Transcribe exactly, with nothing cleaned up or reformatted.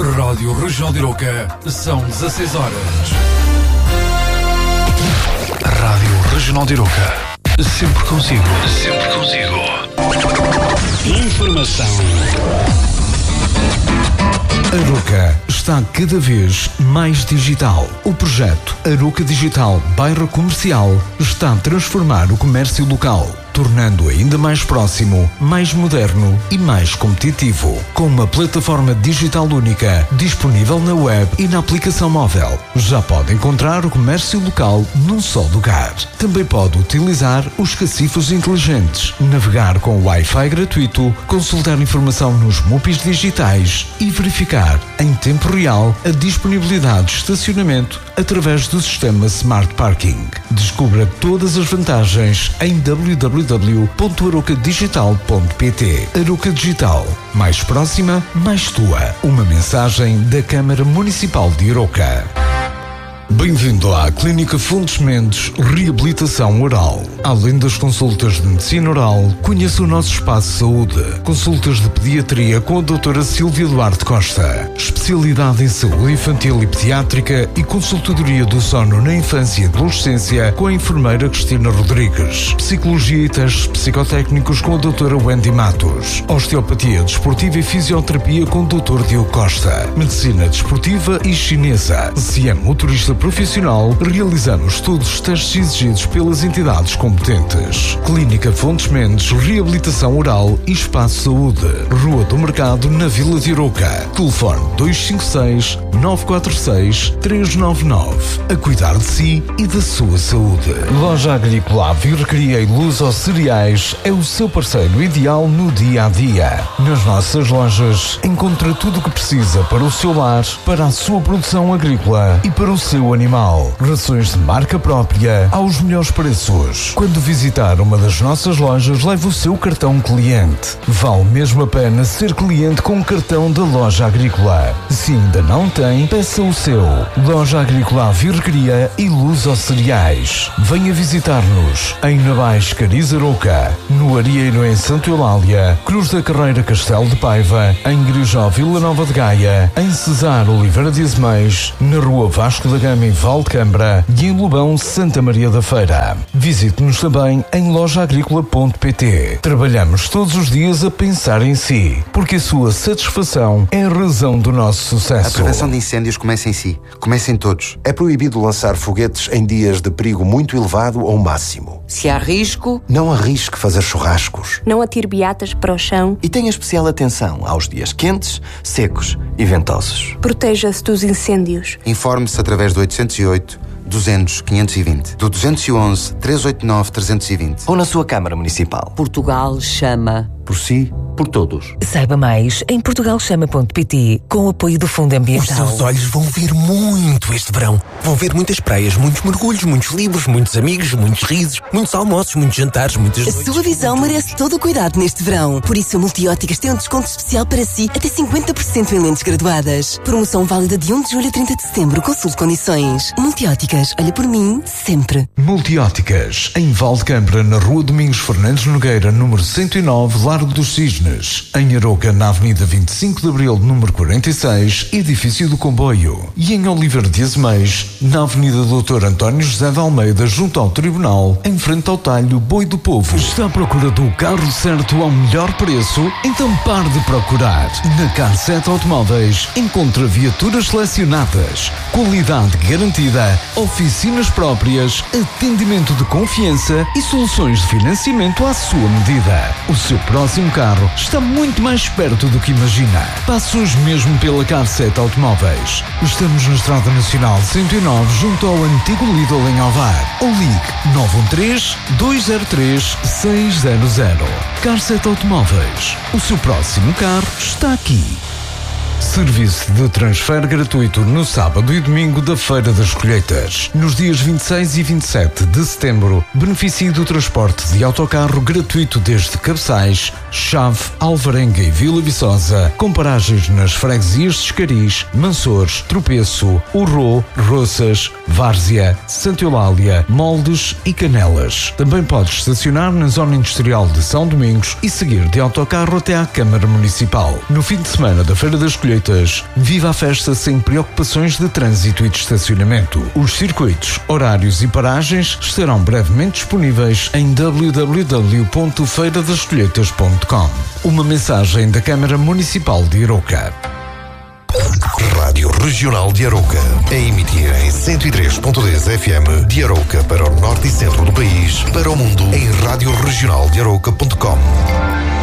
Rádio Regional de Iroca, são dezasseis horas. Rádio Regional de Iroca, sempre consigo. Sempre consigo. Informação. A Aroca está cada vez mais digital. O projeto Aroca Digital Bairro Comercial está a transformar o comércio local, tornando-o ainda mais próximo, mais moderno e mais competitivo. Com uma plataforma digital única, disponível na web e na aplicação móvel, já pode encontrar o comércio local num só lugar. Também pode utilizar os cacifos inteligentes, navegar com o Wi-Fi gratuito, consultar informação nos M U P Is digitais e verificar em tempo real a disponibilidade de estacionamento através do sistema Smart Parking. Descubra todas as vantagens em w w w ponto aroca digital ponto p t. Aroca Digital, mais próxima, mais tua. Uma mensagem da Câmara Municipal de Iroca. Bem-vindo à Clínica Fontes Mendes Reabilitação Oral. Além das consultas de medicina oral, conheça o nosso espaço de saúde. Consultas de pediatria com a doutora Silvia Duarte Costa. Especialidade em saúde infantil e pediátrica e consultadoria do sono na infância e adolescência com a enfermeira Cristina Rodrigues. Psicologia e testes psicotécnicos com a doutora Wendy Matos. Osteopatia desportiva e fisioterapia com o doutor Diogo Costa. Medicina desportiva e chinesa. Se é motorista profissional, realizamos todos os testes exigidos pelas entidades competentes. Clínica Fontes Mendes Reabilitação Oral e Espaço Saúde. Rua do Mercado, na Vila de Iroca. Telefone dois cinco seis, nove quatro seis, três nove nove. A cuidar de si e da sua saúde. Loja Agrícola Avirrecaria e Luz aos Cereais é o seu parceiro ideal no dia a dia. Nas nossas lojas encontra tudo o que precisa para o seu lar, para a sua produção agrícola e para o seu animal. Rações de marca própria aos melhores preços. Quando visitar uma das nossas lojas, leve o seu cartão cliente. Vale mesmo a pena ser cliente com o cartão da Loja Agrícola. Se ainda não tem, peça o seu. Loja Agrícola Avirrecaria e Luz aos Cereais. Venha visitar-nos em Navais Cariz Aroca, no Arieiro em Santa Eulália, Cruz da Carreira Castelo de Paiva, em Grijó Vila Nova de Gaia, em Cesar Oliveira de Azeméis, na Rua Vasco da Gama em Valdecambra e em Lobão Santa Maria da Feira. Visite-nos também em loja agrícola ponto p t. Trabalhamos todos os dias a pensar em si, porque a sua satisfação é a razão do nosso sucesso. A prevenção de incêndios começa em si. Começa em todos. É proibido lançar foguetes em dias de perigo muito elevado ou máximo. Se há risco, não arrisque fazer churrascos. Não atire beatas para o chão. E tenha especial atenção aos dias quentes, secos e ventosos. Proteja-se dos incêndios. Informe-se através do oitocentos e oito, duzentos, quinhentos e vinte, do duzentos e onze, trezentos e oitenta e nove, trezentos e vinte. Ou na sua Câmara Municipal. Portugal chama. Por si, por todos. Saiba mais em portugal chama ponto p t, com o apoio do Fundo Ambiental. Os seus olhos vão ver muito este verão. Vão ver muitas praias, muitos mergulhos, muitos livros, muitos amigos, muitos risos, muitos almoços, muitos jantares, muitas noites. A sua visão merece todo o cuidado neste verão. Por isso, a Multióticas tem um desconto especial para si, até cinquenta por cento em lentes graduadas. Promoção válida de primeiro de julho a trinta de setembro. Consulte condições. Multióticas, olha por mim, sempre. Multióticas, em Valdecambra, na Rua Domingos Fernandes Nogueira, número cento e nove, Largo dos Cisnes. Em Aroca, na Avenida vinte e cinco de Abril, número quarenta e seis, Edifício do Comboio. E em Oliveira de Azeméis, na Avenida doutor António José de Almeida, junto ao Tribunal, em frente ao talho Boi do Povo. Está à procura do carro certo ao melhor preço? Então pare de procurar. Na Carset Automóveis encontra viaturas selecionadas, qualidade garantida, oficinas próprias, atendimento de confiança e soluções de financiamento à sua medida. O seu próximo carro está muito mais perto do que imagina. Passe hoje mesmo pela Carset Automóveis. Estamos na Estrada Nacional cento e nove, junto ao antigo Lidl em Alvar. Ou ligue nove um três, dois zero três, seis zero zero. Carset Automóveis. O seu próximo carro está aqui. Serviço de transfer gratuito no sábado e domingo da Feira das Colheitas. Nos dias vinte e seis e vinte e sete de setembro, beneficie do transporte de autocarro gratuito desde Cabeçais, Chave, Alvarenga e Vila Viçosa, com paragens nas freguesias de Escariz, Mansores, Tropeço, Urrô, Roças, Várzea, Santa Eulália, Moldes e Canelas. Também pode estacionar na zona industrial de São Domingos e seguir de autocarro até à Câmara Municipal. No fim de semana da Feira das Colheitas, Colheitas. Viva a festa sem preocupações de trânsito e de estacionamento. Os circuitos, horários e paragens estarão brevemente disponíveis em w w w ponto feira das colheitas ponto com. Uma mensagem da Câmara Municipal de Arouca. Rádio Regional de Arouca, a emitir em cento e três ponto dez F M de Arouca para o norte e centro do país, para o mundo em rádio regional de arouca ponto com.